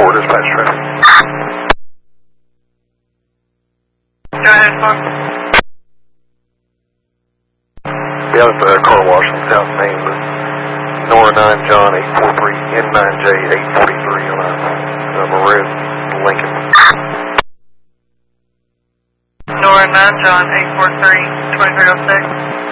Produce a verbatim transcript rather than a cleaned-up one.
four, dispatch traffic. Go ahead, four. Be out at the car wash in South Main with Nora nine John eight four three, N nine J eight forty-three on a, um, a red Lincoln. Nora nine John eight four three, twenty-three oh six.